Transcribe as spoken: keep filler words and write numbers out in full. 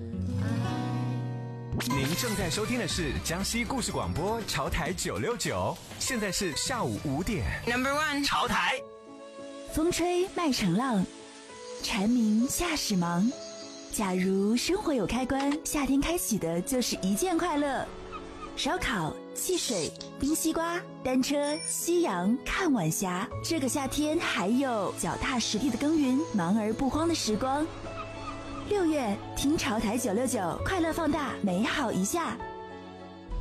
您正在收听的是江西故事广播潮台九六九，现在是下午五点。Number one， 潮台。 风吹麦城浪，蝉鸣夏始忙。假如生活有开关，夏天开启的就是一件快乐。烧烤、汽水、冰西瓜、单车、夕阳、看晚霞。这个夏天还有脚踏实地的耕耘，忙而不慌的时光。六月，听潮台九六九，快乐放大，美好一下。